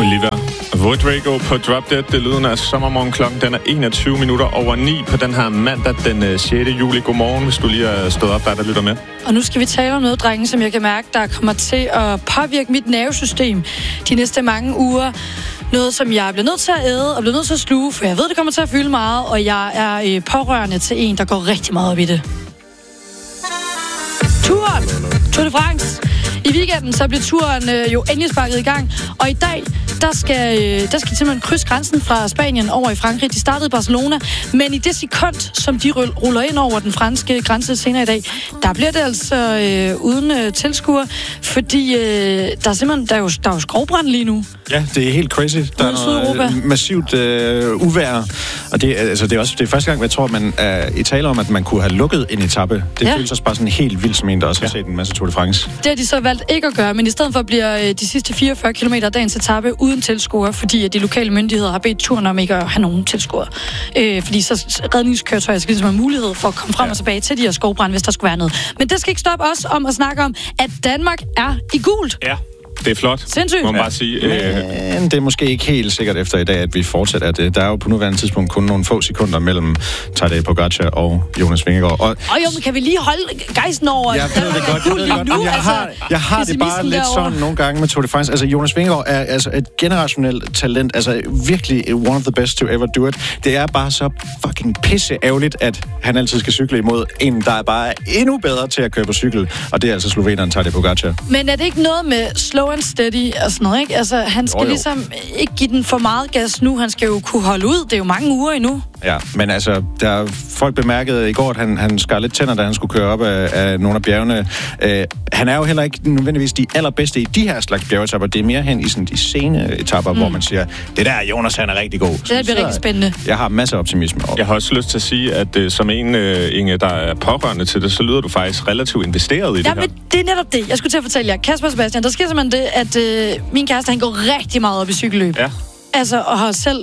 Oliver Rodrigo på Drop Dead. Det lyder af sommermorgen. Klokken den er 21 minutter over 9 på den her mandag den 6. juli. Godmorgen, hvis du lige er stået op, der lytter med. Og nu skal vi tale om noget, drenge, som jeg kan mærke, der kommer til at påvirke mit nervesystem de næste mange uger. Noget, som jeg bliver nødt til at æde og bliver nødt til at sluge, for jeg ved, det kommer til at fylde meget, og jeg er pårørende til en, der går rigtig meget op i det. Turen! Tour de France! I weekenden så blev turen jo endelig sparket i gang, og i dag, der skal simpelthen krydse grænsen fra Spanien over i Frankrig. De startede i Barcelona, men i det sekund, som de ruller ind over den franske grænse senere i dag, der bliver det altså uden tilskuere, fordi der er jo skovbrand lige nu. Ja, det er helt crazy. Der er noget massivt uvejr, og det er første gang, jeg tror, man i tale om, at man kunne have lukket en etape. Det føles også bare sådan helt vildt, som en, der også har set en masse Tour de France. Det har de så valgt ikke at gøre, men i stedet for bliver de sidste 44 km dagens etape uden tilskuere, fordi de lokale myndigheder har bedt turen om ikke at have nogen tilskuere. Fordi så redningskøretøjer skal ligesom have mulighed for at komme frem og tilbage til de her skovbrand, hvis der skulle være noget. Men det skal ikke stoppe os om at snakke om, at Danmark er i gult. Ja. Det er flot. Sindssygt. Må man bare sige. Men det er måske ikke helt sikkert efter i dag, at vi fortsætter det. Der er jo på nuværende tidspunkt kun nogle få sekunder mellem Tadej Pogačar og Jonas Vingegaard. Og men kan vi lige holde gejsten over? Jeg ved det godt. Jeg har det bare lidt sådan nogle gange med Tour de France. Altså, Jonas Vingegaard er altså et generationelt talent. Altså, virkelig one of the best to ever do it. Det er bare så fucking pisse ærgerligt, at han altid skal cykle imod en, der er bare endnu bedre til at køre på cykel. Og det er altså sloveneren Tadej Pogačar. Men er det ikke noget med slow and steady og sådan noget, ikke? Altså, han skal ligesom ikke give den for meget gas nu. Han skal jo kunne holde ud. Det er jo mange uger endnu. Ja, men altså, der folk bemærkede i går, at han skar lidt tænder, da han skulle køre op af nogle af bjergene. Han er jo heller ikke nødvendigvis de allerbedste i de her slags bjergetapper. Det er mere hen i sådan de sene etapper, hvor man siger, det der Jonas, han er rigtig god. Det bliver rigtig spændende. Jeg har masser af optimisme over. Jeg har også lyst til at sige, at som en, Inge, der er pårørende til det, så lyder du faktisk relativt investeret i det her. Men det er netop det. Jeg skulle til at fortælle jer. Kasper og Sebastian, der sker simpelthen det, at min kæreste, han går rigtig meget op i cykelløb. Ja. Altså, og har selv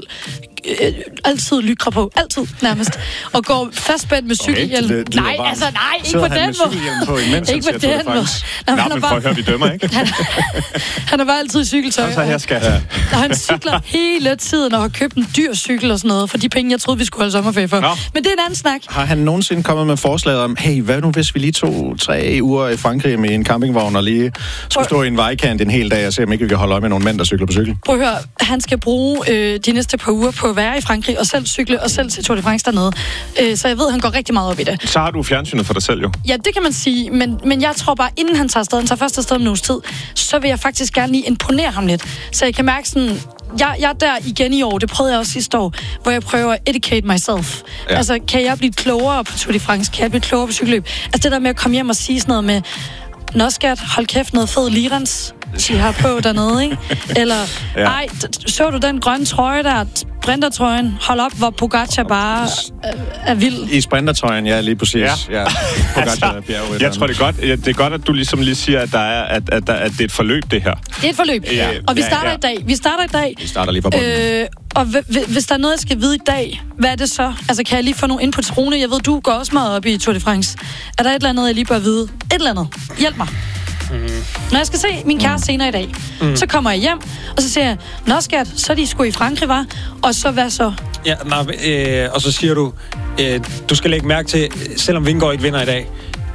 altid lykre på. Altid, nærmest. Og går fastspændt med cykelhjelm. Okay, nej, ikke på den måde. Ikke på den måde. Men prøv at høre, vi dømmer, ikke? Han er bare altid i cykeltøj. Så her skal og han cykler hele tiden og har købt en dyr cykel og sådan noget, for de penge, jeg troede, vi skulle holde sommerferie for. Nå. Men det er en anden snak. Har han nogensinde kommet med forslaget om, hey, hvad nu hvis vi lige tog 3 uger i Frankrig med en campingvogn og lige skulle stå i en vejkant en hel dag og se, om ikke vi kan holde øje med nogle mænd, der cykler på cykel? Prøv at høre, han skal bruge de næste par uger på at være i Frankrig og selv cykle og selv til Tour de France dernede. Så jeg ved, han går rigtig meget op i det. Så har du fjernsynet for dig selv jo. Ja, det kan man sige, men jeg tror bare, inden han tager først afsted om en uges tid, så vil jeg faktisk gerne lige imponere ham lidt. Så jeg kan mærke sådan, jeg er der igen i år, det prøvede jeg også sidste år, hvor jeg prøver at educate myself. Ja. Altså, kan jeg blive klogere på Tour de France? Kan jeg blive klogere på cykelløb? Altså, det der med at komme hjem og sige sådan noget med, nå skat, hold kæft, noget fed lirans, de har på dernede, ikke? Eller, ej, så du den grønne trøje der, sprintertrøjen, hold op, hvor Pogačar bare er vild. I sprintertrøjen, ja, lige præcis. Ja. Pogačar er bjerget. Jeg tror, det er godt, at du ligesom lige siger, at det er et forløb, det her. Det er et forløb, og vi starter i dag. Vi starter lige fra bunden. Og hvis der er noget, jeg skal vide i dag, hvad er det så? Altså, kan jeg lige få nogle input? Rune, jeg ved, du går også meget op i Tour de France. Er der et eller andet, jeg lige bør vide? Et eller andet. Hjælp mig. Når jeg skal se min kæreste senere i dag, så kommer jeg hjem, og så siger jeg, nå skat, så er de sgu i Frankrig, var. Og så hvad så? Ja, og så siger du, du skal lægge mærke til, selvom Vingegaard ikke vinder i dag,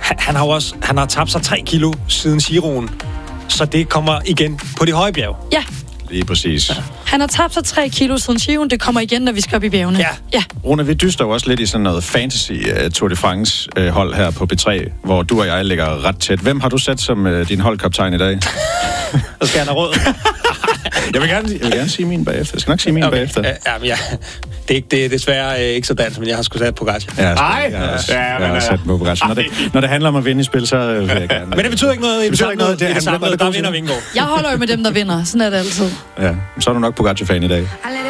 han har tabt sig 3 kilo siden Giroen, så det kommer igen på de høje bjerge. Ja. Lige præcis. Ja. Han har tabt sig 3 kilo siden Giroen, det kommer igen, når vi skal op i bjergene. Ja. Rune, vi dyster jo også lidt i sådan noget fantasy Tour de France hold her på B3, hvor du og jeg ligger ret tæt. Hvem har du sat som din holdkaptajn i dag? Så skal jeg have råd. Jeg vil gerne sige min bagefter. Jeg skal nok sige min bagefter. Det er desværre ikke så dansk, men jeg har sgu sat Pogačar. Jeg har sat på Pogačar. Når det handler om at vinde i spil, så vil jeg gerne. Men det betyder ikke noget. Det betyder ikke noget. Det er samlet, der vinder Vingegaard. Jeg holder jo med dem, der vinder. Sådan er det altid. Ja, så er du nok Pogačar-fan i dag.